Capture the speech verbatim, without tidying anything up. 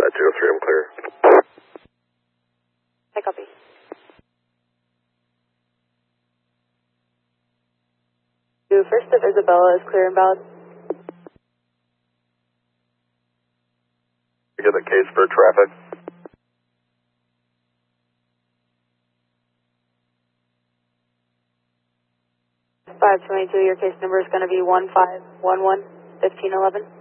zero three, I'm clear. I copy. To first of Isabella is clear and valid. You get the case for traffic. five twenty-two, your case number is going to be one five one one fifteen eleven.